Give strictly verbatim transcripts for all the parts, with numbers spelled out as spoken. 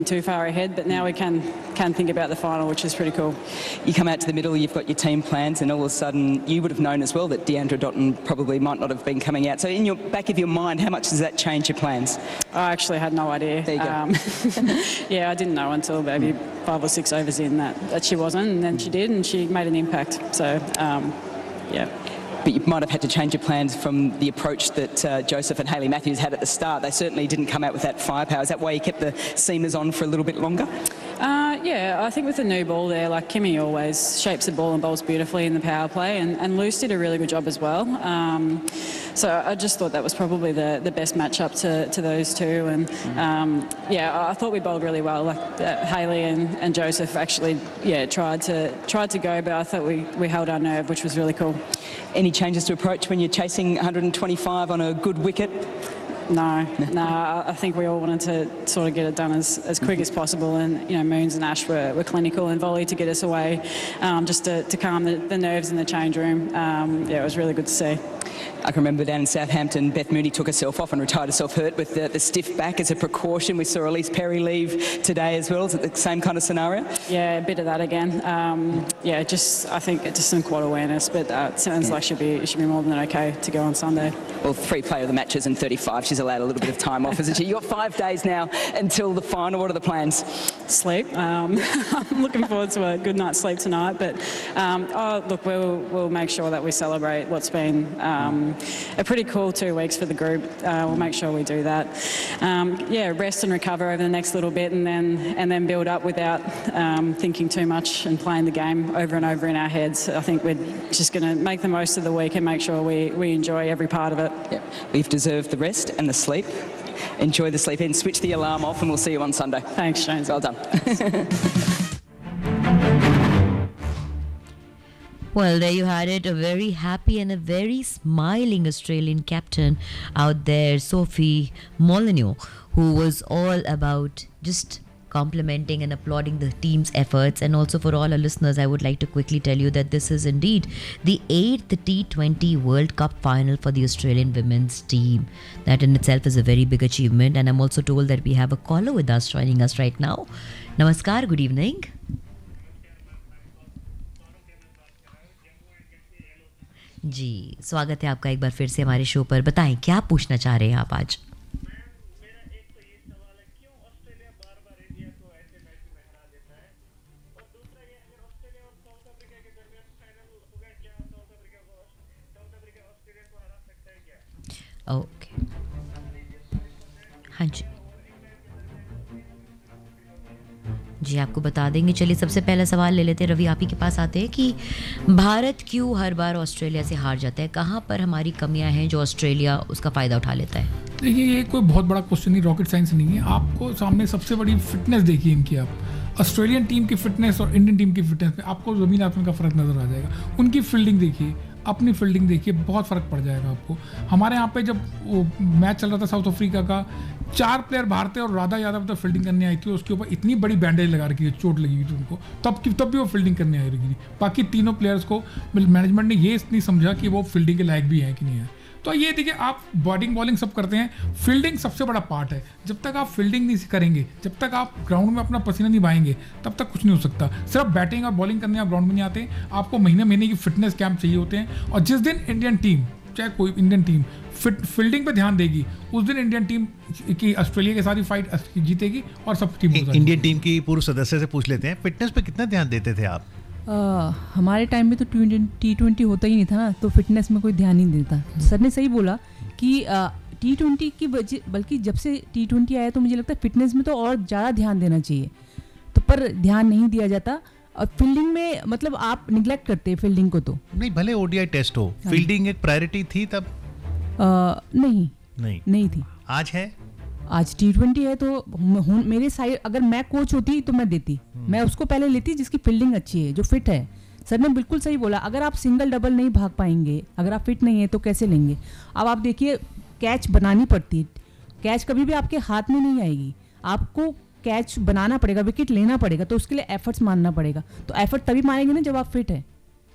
too far ahead, but now we can can think about the final, which is pretty cool. You come out to the middle, you've got your team plans, and all of a sudden you would have known as well that Deandra Dottin probably might not have been coming out. So in your back of your mind, how much does that change your plans? I actually had no idea. There you go. Um, yeah, I didn't know until maybe five or six overs in that, that she wasn't, and then she did, and she made an impact. So, um, yeah. But you might have had to change your plans from the approach that uh, Joseph and Hayley Matthews had at the start. They certainly didn't come out with that firepower. Is that why you kept the seamers on for a little bit longer? Uh, yeah, I think with the new ball there, like Kimmy always shapes the ball and bowls beautifully in the power play, and, and Luce did a really good job as well. Um, so I just thought that was probably the, the best matchup to, to those two. And um, yeah, I thought we bowled really well. Like uh, Hayley and, and Joseph actually, yeah, tried to tried to go, but I thought we, we held our nerve, which was really cool. Any changes to approach when you're chasing one hundred twenty-five on a good wicket? No, no, I think we all wanted to sort of get it done as, as quick as possible, and you know, Moons and Ash were, were clinical, and Volley to get us away, um, just to, to calm the, the nerves in the change room. Um, yeah, it was really good to see. I can remember down in Southampton, Beth Mooney took herself off and retired herself hurt with the, the stiff back as a precaution. We saw Elise Perry leave today as well. Is it the same kind of scenario? Yeah, a bit of that again. Um, yeah, just I think just some quad awareness, but uh, it sounds yeah. like she'll be she'll be more than okay to go on Sunday. Well, three player of the matches and thirty-five. She's allowed a little bit of time off, isn't she? You've got five days now until the final. What are the plans? Sleep. Um, I'm looking forward to a good night's sleep tonight. But um, oh, look, we'll we'll make sure that we celebrate what's been um, a pretty cool two weeks for the group. Uh, we'll make sure we do that. Um, yeah, rest and recover over the next little bit, and then and then build up without um, thinking too much and playing the game over and over in our heads. I think we're just going to make the most of the week and make sure we, we enjoy every part of it. Yeah. We've deserved the rest and the sleep. Enjoy the sleep in, switch the alarm off, and we'll see you on Sunday. Thanks, James. Well done. Well, there you had it, a very happy and a very smiling Australian captain out there, Sophie Molyneux, who was all about just complimenting and applauding the team's efforts. And also for all our listeners, I would like to quickly tell you that this is indeed the eighth T twenty World Cup final for the Australian women's team. That in itself is a very big achievement. And I'm also told that we have a caller with us joining us right now. Namaskar, good evening. जी स्वागत है आपका एक बार फिर से हमारे show पर. बताएं क्या पूछना चाह रहे हैं आप आज. ओके हाँ जी जी आपको बता देंगे. चलिए सबसे पहला सवाल ले लेते हैं. रवि आप ही के पास आते हैं कि भारत क्यों हर बार ऑस्ट्रेलिया से हार जाता है. कहाँ पर हमारी कमियां हैं जो ऑस्ट्रेलिया उसका फ़ायदा उठा लेता है. देखिए ये कोई बहुत बड़ा क्वेश्चन नहीं, रॉकेट साइंस नहीं है. आपको सामने सबसे बड़ी फिटनेस देखिए इनकी. आप ऑस्ट्रेलियन टीम की फिटनेस और इंडियन टीम की फिटनेस में आपको ज़मीन आसमान का फ़र्क नज़र आ जाएगा. उनकी फील्डिंग देखिए, अपनी फील्डिंग देखिए, बहुत फ़र्क पड़ जाएगा आपको. हमारे यहाँ पे जब वो मैच चल रहा था साउथ अफ्रीका का, चार प्लेयर बाहर थे और राधा यादव तो फील्डिंग करने आई थी. उसके ऊपर इतनी बड़ी बैंडेज लगा रखी है, चोट लगी हुई थी उनको, तब की तब भी वो फील्डिंग करने आई रही थी. बाकी तीनों प्लेयर्स को मैनेजमेंट ने ये नहीं समझा कि वो फील्डिंग के लायक भी हैं कि नहीं है. तो ये देखिए आप बैटिंग बॉलिंग सब करते हैं, फील्डिंग सबसे बड़ा पार्ट है. जब तक आप फील्डिंग नहीं करेंगे, जब तक आप ग्राउंड में अपना पसीना नहीं बहाएंगे, तब तक कुछ नहीं हो सकता. सिर्फ बैटिंग और बॉलिंग करने आप ग्राउंड में नहीं आते. आपको महीने महीने की फिटनेस कैंप चाहिए होते हैं. और जिस दिन इंडियन टीम, चाहे कोई इंडियन टीम फिट फील्डिंग पे ध्यान देगी, उस दिन इंडियन टीम की ऑस्ट्रेलिया के साथ फाइट जीतेगी और सब टीम. इंडियन टीम की पूर्व सदस्य से पूछ लेते हैं, फिटनेस पे कितना ध्यान देते थे आप. Uh, हमारे टाइम में तो टी ट्वेंटी होता ही नहीं था ना, तो फिटनेस में कोई ध्यान नहीं देता. सर ने सही बोला कि टी ट्वेंटी की वजह, बल्कि जब से टी ट्वेंटी आया तो मुझे लगता है फिटनेस में तो और ज़्यादा ध्यान देना चाहिए, तो पर ध्यान नहीं दिया जाता. और फील्डिंग में मतलब आप निगलेक्ट करते हैं फील्डिंग को. तो नहीं, भले ओडीआई टेस्ट हो, फील्डिंग एक प्रायोरिटी थी तब. uh, नहीं नहीं नहीं थी. आज है, आज टी ट्वेंटी है तो मेरे साइड अगर मैं कोच होती तो मैं देती, मैं उसको पहले लेती जिसकी फील्डिंग अच्छी है, जो फिट है. सर ने बिल्कुल सही बोला. अगर आप सिंगल डबल नहीं भाग पाएंगे, अगर आप फिट नहीं है तो कैसे लेंगे. अब आप देखिए कैच बनानी पड़ती है. कैच कभी भी आपके हाथ में नहीं आएगी, आपको कैच बनाना पड़ेगा, विकेट लेना पड़ेगा, तो उसके लिए एफर्ट्स मानना पड़ेगा. तो एफर्ट तभी मारेंगे ना जब आप फिट है.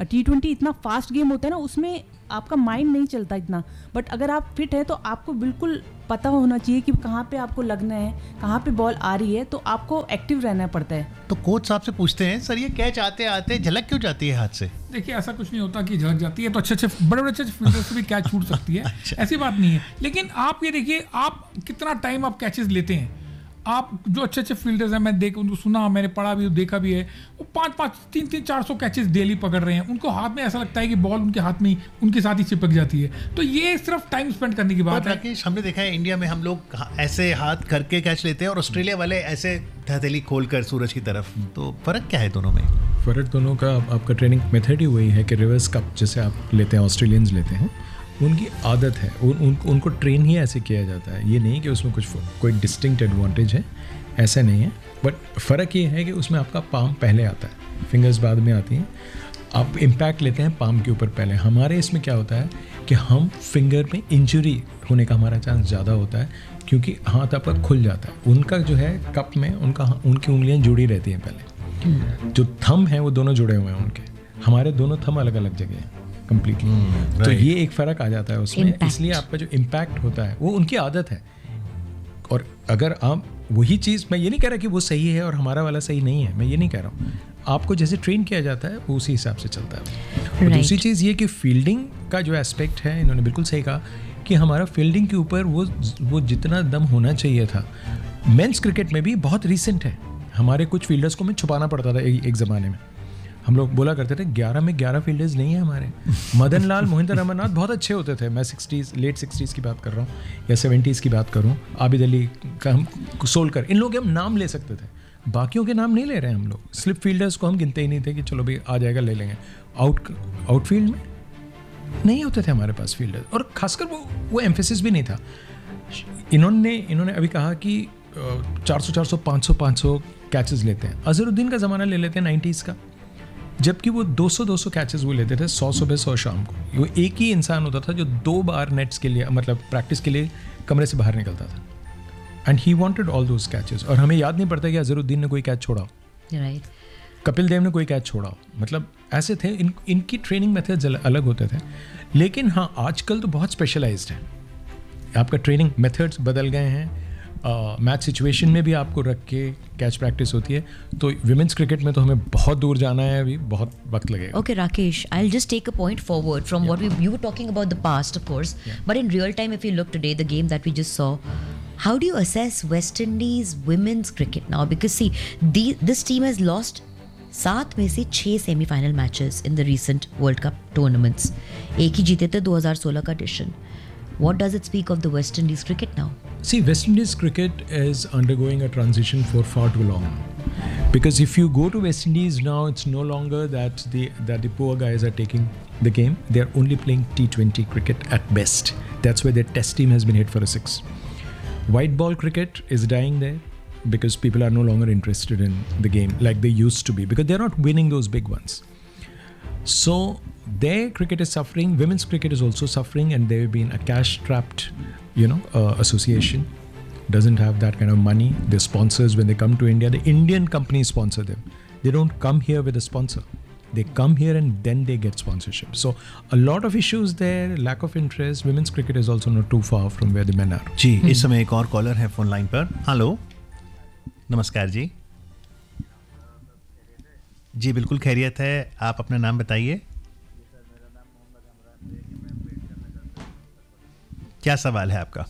टी ट्वेंटी इतना फास्ट गेम होता है ना, उसमें आपका माइंड नहीं चलता इतना, बट अगर आप फिट है तो आपको बिल्कुल पता होना चाहिए कि कहाँ पे आपको लगना है, कहाँ पे बॉल आ रही है, तो आपको एक्टिव रहना पड़ता है। तो कोच साहब से पूछते हैं, सर ये कैच आते आते झलक क्यों जाती है हाथ से? देखिए ऐसा कुछ नहीं होता कि झलक जाती है, तो अच्छे अच्छे बड़े बड़े अच्छे अच्छे फील्डर से भी कैच छूट सकती है। अच्छा। ऐसी बात नहीं है, लेकिन आप ये देखिए आप कितना टाइम आप कैचेस लेते हैं। आप जो अच्छे अच्छे फील्डर्स हैं, मैं देख उनको सुना, मैंने पढ़ा भी, देखा भी है, वो पाँच पाँच तीन तीन चार सौ कैचेस डेली पकड़ रहे हैं। उनको हाथ में ऐसा लगता है कि बॉल उनके हाथ में उनके साथ ही चिपक जाती है। तो ये सिर्फ टाइम स्पेंड करने की बात है। राकेश, हमने देखा है इंडिया में हम लोग ऐसे हाथ करके कैच लेते हैं और ऑस्ट्रेलिया वाले ऐसे हथेली खोल कर सूरज की तरफ। तो फर्क क्या है दोनों में? फ़र्क दोनों का आपका ट्रेनिंग मेथड ही वही है कि रिवर्स कप जैसे आप लेते हैं, ऑस्ट्रेलियंस लेते हैं, उनकी आदत है, उन, उन, उनको ट्रेन ही ऐसे किया जाता है। ये नहीं कि उसमें कुछ कोई डिस्टिंक्ट एडवांटेज है, ऐसा नहीं है। बट फ़र्क ये है कि उसमें आपका पाम पहले आता है, फिंगर्स बाद में आती हैं। आप इम्पैक्ट लेते हैं पाम के ऊपर पहले। हमारे इसमें क्या होता है कि हम फिंगर में इंजरी होने का हमारा चांस ज़्यादा होता है, क्योंकि हाथ आपका खुल जाता है। उनका जो है कप में उनका उनकी उंगलियाँ जुड़ी रहती हैं पहले, जो थंब हैं वो दोनों जुड़े हुए हैं उनके, हमारे दोनों थंब अलग अलग जगह हैं कम्प्लीटली। hmm, तो ये एक फ़र्क आ जाता है उसमें, इसलिए आपका जो इम्पैक्ट होता है वो उनकी आदत है। और अगर आप वही चीज़, मैं ये नहीं कह रहा कि वो सही है और हमारा वाला सही नहीं है, मैं ये नहीं कह रहा हूँ, आपको जैसे ट्रेन किया जाता है वो उसी हिसाब से चलता है। और right. दूसरी चीज़ ये कि फील्डिंग का जो एस्पेक्ट है, इन्होंने बिल्कुल सही कहा कि हमारा फील्डिंग के ऊपर वो वो जितना दम होना चाहिए था, मेंस क्रिकेट में भी बहुत रिसेंट है। हमारे कुछ फील्डर्स को मैं छुपाना पड़ता था एक, एक ज़माने में। हम लोग बोला करते थे ग्यारह में ग्यारह फील्डर्स नहीं है हमारे। मदन लाल, मोहिंदर अमरनाथ बहुत अच्छे होते थे। मैं सिक्सटीज़ लेट सिक्सटीज़ की बात कर रहा हूँ या सेवेंटीज़ की बात करूँ, आबिद अली का, हम सोलकर, इन लोगों के हम नाम ले सकते थे, बाकियों के नाम नहीं ले रहे हैं हम लोग। स्लिप फील्डर्स को हम गिनते ही नहीं थे कि चलो भाई आ जाएगा ले लेंगे। आउट आउटफील्ड में नहीं होते थे हमारे पास फील्डर, और खासकर वो वो एम्फेसिस भी नहीं था। इन्होंने इन्होंने अभी कहा कि चार सौ चार सौ पाँच सौ पाँच सौ कैचेस लेते हैं। अजहरुद्दीन का ज़माना ले लेते हैं नाइन्टीज़ का, जबकि वो दो सौ दो सौ कैचेस वो लेते थे, सौ सुबह सौ शाम को। वो एक ही इंसान होता था जो दो बार नेट्स के लिए, मतलब प्रैक्टिस के लिए कमरे से बाहर निकलता था, and he wanted all those catches. और हमें याद नहीं पड़ता कि अजहरुद्दीन ने कोई कैच छोड़ा हो, राइट, कपिल देव ने कोई कैच छोड़ा हो, मतलब ऐसे थे। इन इनकी ट्रेनिंग मेथड्स अलग होते थे। लेकिन हाँ, आजकल तो बहुत स्पेशलाइज्ड है, आपका ट्रेनिंग मेथड्स बदल गए हैं। मैच uh, सिचुएशन में भी आपको रख के कैच प्रैक्टिस होती है। तो विमेंस क्रिकेट में तो हमें बहुत दूर जाना है, अभी बहुत वक्त लगेगा। Okay, Rakesh, I'll just take a point forward from yeah. what we, you were talking about the past, of course, yeah. but in real time, if you look today, the game that we just saw, how do you assess West Indies women's cricket now? Because see, the, this team has lost सात में से छह semifinal matches in the recent world cup tournaments. एक ही जीते थे दो हज़ार सोलह का addition. What does it speak of the West Indies cricket now? See, West Indies cricket is undergoing a transition for far too long. Because if you go to West Indies now, it's no longer that the that the poor guys are taking the game. They are only playing T twenty cricket at best. That's why their test team has been hit for a six. White ball cricket is dying there because people are no longer interested in the game like they used to be, because they're not winning those big ones. So their cricket is suffering. Women's cricket is also suffering, and they've been a cash-strapped, you know, uh, association. Doesn't have that kind of money. The sponsors, when they come to India, the Indian companies sponsor them. They don't come here with a sponsor. They come here and then they get sponsorship. So a lot of issues there, lack of interest. Women's cricket is also not too far from where the men are. जी, इस समय एक और collar है phone line पर। Hello, नमस्कार जी। जी बिल्कुल खैरियत है, आप अपना नाम बताइए। क्या सवाल है आपका?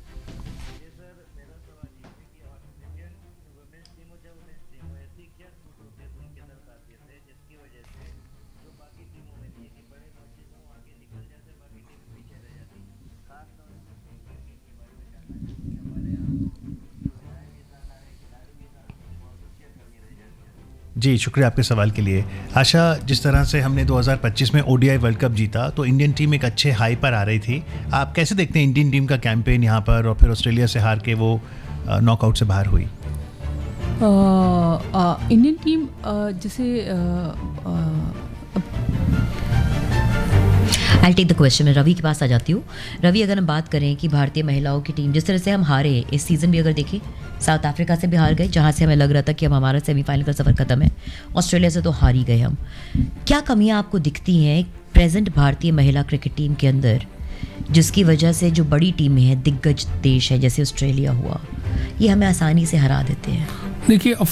जी शुक्रिया आपके सवाल के लिए। आशा, जिस तरह से हमने दो हज़ार पच्चीस में ओडीआई वर्ल्ड कप जीता तो इंडियन टीम एक अच्छे हाई पर आ रही थी। आप कैसे देखते हैं इंडियन टीम का कैंपेन यहाँ पर, और फिर ऑस्ट्रेलिया से हार के वो नॉकआउट से बाहर हुई? इंडियन टीम जैसे आई टेक द क्वेश्चन। मैं रवि के पास आ जाती हूँ। रवि, अगर हम बात करें कि भारतीय महिलाओं की टीम जिस तरह से हम हारे इस सीज़न भी अगर देखें, साउथ अफ्रीका से भी हार गए जहाँ से हमें लग रहा था कि अब हमारा सेमीफाइनल का सफ़र ख़त्म है, ऑस्ट्रेलिया से तो हार ही गए हम। क्या कमियाँ आपको दिखती हैं प्रेजेंट भारतीय महिला क्रिकेट टीम के अंदर, जिसकी वजह से जो बड़ी टीमें हैं, दिग्गज देश है जैसे ऑस्ट्रेलिया हुआ, ये हमें आसानी से हरा देते हैं? देखिए,